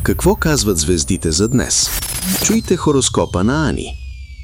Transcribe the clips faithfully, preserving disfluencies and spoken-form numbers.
Какво казват звездите за днес? Чуйте хороскопа на Ани.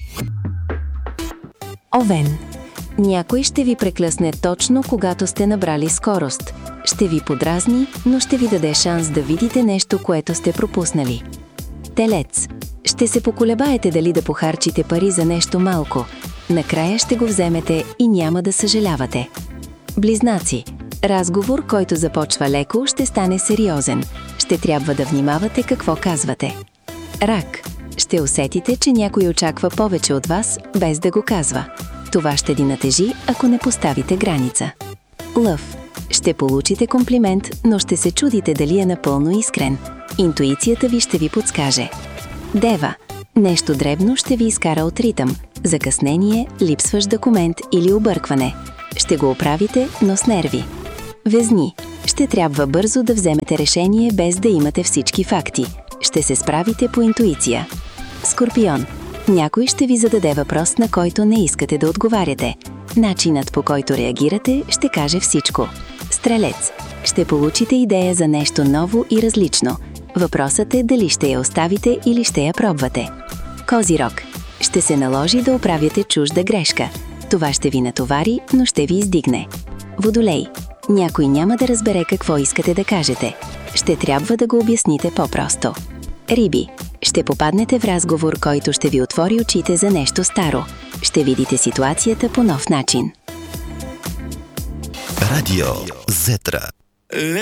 Овен. Някой ще ви преклъсне точно когато сте набрали скорост. Ще ви подразни, но ще ви даде шанс да видите нещо, което сте пропуснали. Телец. Ще се поколебаете дали да похарчите пари за нещо малко. Накрая ще го вземете и няма да съжалявате. Близнаци. Разговор, който започва леко, ще стане сериозен. Ще трябва да внимавате какво казвате. Рак. Ще усетите, че някой очаква повече от вас, без да го казва. Това ще ви натежи, ако не поставите граница. Лъв. Ще получите комплимент, но ще се чудите дали е напълно искрен. Интуицията ви ще ви подскаже. Дева. Нещо дребно ще ви изкара от ритъм. Закъснение, липсващ документ или объркване. Ще го оправите, но с нерви. Везни. Ще трябва бързо да вземете решение, без да имате всички факти. Ще се справите по интуиция. Скорпион. Някой ще ви зададе въпрос, на който не искате да отговаряте. Начинът, по който реагирате, ще каже всичко. Стрелец. Ще получите идея за нещо ново и различно. Въпросът е дали ще я оставите или ще я пробвате. Козирог. Ще се наложи да оправяте чужда грешка. Това ще ви натовари, но ще ви издигне. Водолей. Някой няма да разбере какво искате да кажете. Ще трябва да го обясните по-просто. Риби. Ще попаднете в разговор, който ще ви отвори очите за нещо старо. Ще видите ситуацията по нов начин. Радио Зетра.